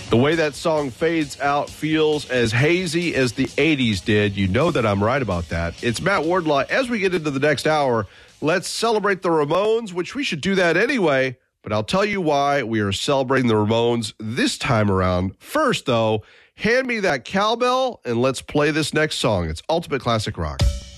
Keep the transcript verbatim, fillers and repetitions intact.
The way that song fades out feels as hazy as the eighties did. You know that I'm right about that. It's Matt Wardlaw. As we get into the next hour, let's celebrate the Ramones, which we should do that anyway, but I'll tell you why we are celebrating the Ramones this time around. First, though, hand me that cowbell and let's play this next song. It's Ultimate Classic Rock.